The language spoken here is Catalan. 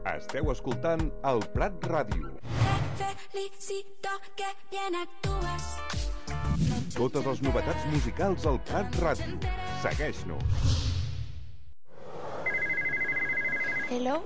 Esteu escoltant el Prat Ràdio. Totes les novetats musicals al Prat Ràdio. Segueix-nos. Hello?